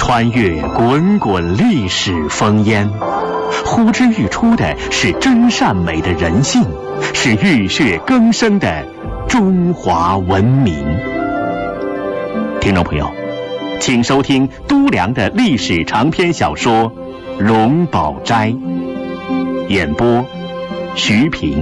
穿越滚滚历史烽烟，呼之欲出的是真善美的人性，是浴血更生的中华文明。听众朋友，请收听都良的历史长篇小说《荣宝斋》，演播徐平。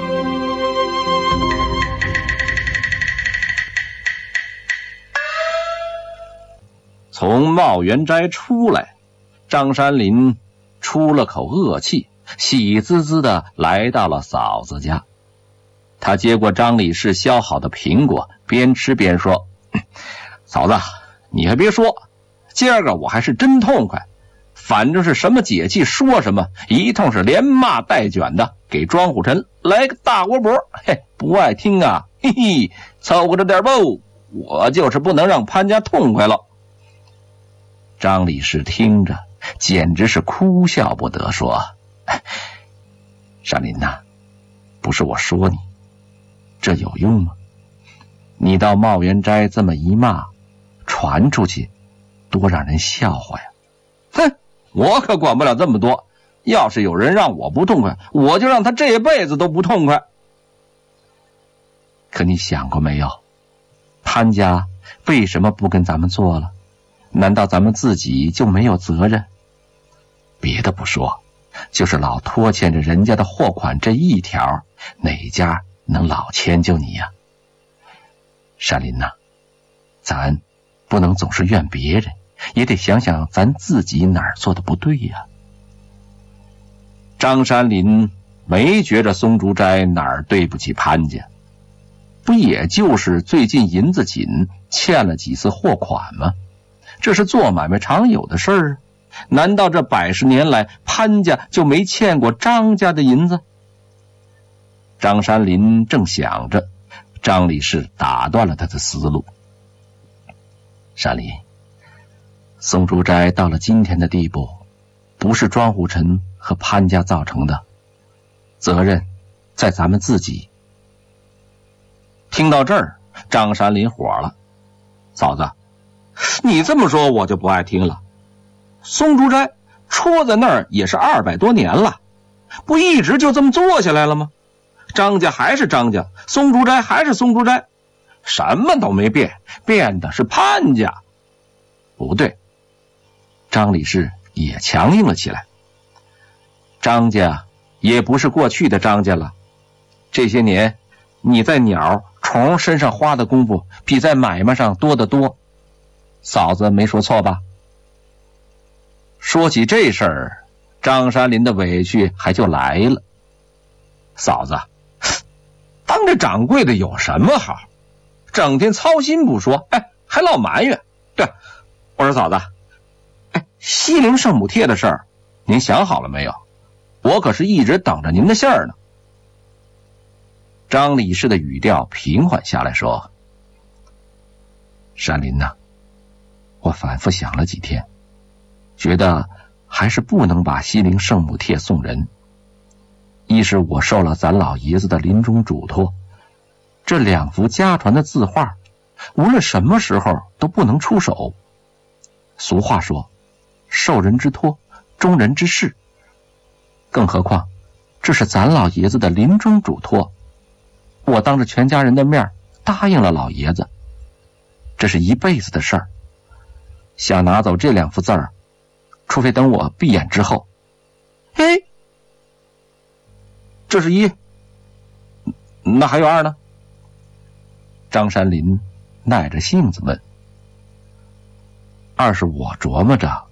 从茂源斋出来，张山林出了口恶气，喜滋滋地来到了嫂子家。他接过张理事削好的苹果，边吃边说：嫂子，你还别说，今儿个我还是真痛快，反正是什么解气说什么，一通是连骂带卷的，给庄虎臣来个大窝脖。嘿，不爱听啊，嘿嘿，凑合着点不，我就是不能让潘家痛快了。张理事听着简直是哭笑不得，说：山林呐，不是我说你，这有用吗？你到茂源斋这么一骂，传出去多让人笑话呀。哼，我可管不了这么多，要是有人让我不痛快，我就让他这辈子都不痛快。可你想过没有，潘家为什么不跟咱们做了？难道咱们自己就没有责任？别的不说，就是老拖欠着人家的货款这一条，哪家能老迁就你呀？山林呐，咱不能总是怨别人，也得想想咱自己哪儿做的不对呀。张山林没觉着松竹斋哪儿对不起潘家，不也就是最近银子紧，欠了几次货款吗？这是做买卖常有的事儿，难道这100年来潘家就没欠过张家的银子？张山林正想着，张理事打断了他的思路。山林，松竹斋到了今天的地步，不是庄虎臣和潘家造成的，责任在咱们自己。听到这儿，张山林火了：嫂子，你这么说我就不爱听了。松竹斋戳在那儿也是200多年了，不一直就这么做下来了吗？张家还是张家，松竹斋还是松竹斋，什么都没变，变的是潘家。不对，张理事也强硬了起来。张家也不是过去的张家了，这些年你在鸟虫身上花的功夫比在买卖上多得多，嫂子没说错吧？说起这事儿，张山林的委屈还就来了。嫂子，当着掌柜的有什么好？整天操心不说，还老埋怨。对，我说嫂子，西陵圣母帖的事儿，您想好了没有？我可是一直等着您的信儿呢。张理事的语调平缓下来，说：山林呐，我反复想了几天，觉得还是不能把西陵圣母帖送人。一是我受了咱老爷子的临终嘱托，这2幅家传的字画无论什么时候都不能出手。俗话说，受人之托，忠人之事，更何况这是咱老爷子的临终嘱托，我当着全家人的面答应了老爷子，这是一辈子的事儿。想拿走这2幅字儿，除非等我闭眼之后。这是1，那还有2呢？张山林耐着性子问。2是我琢磨着